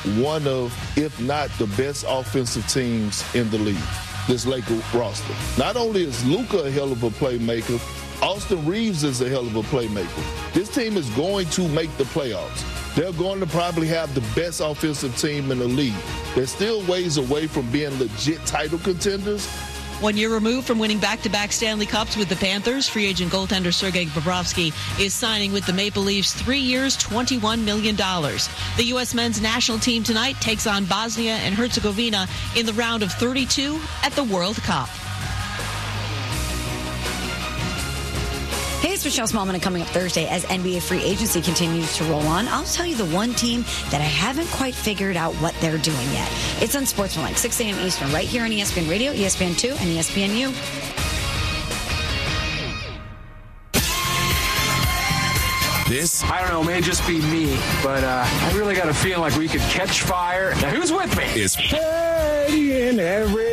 one of, if not the best offensive teams in the league, this Laker roster. Not only is Luka a hell of a playmaker, Austin Reeves is a hell of a playmaker. This team is going to make the playoffs. They're going to probably have the best offensive team in the league. They're still ways away from being legit title contenders. 1 year removed from winning back-to-back Stanley Cups with the Panthers, free agent goaltender Sergei Bobrovsky is signing with the Maple Leafs 3 years, $21 million. The U.S. men's national team tonight takes on Bosnia and Herzegovina in the round of 32 at the World Cup. Hey, it's Michelle Smallman, and coming up Thursday as NBA free agency continues to roll on, I'll tell you the one team that I haven't quite figured out what they're doing yet. It's on Sportsmanlike, 6 a.m. Eastern, right here on ESPN Radio, ESPN2, and ESPNU. This, I don't know, may just be me, but I really got a feeling like we could catch fire. Now, who's with me? It's Shady in every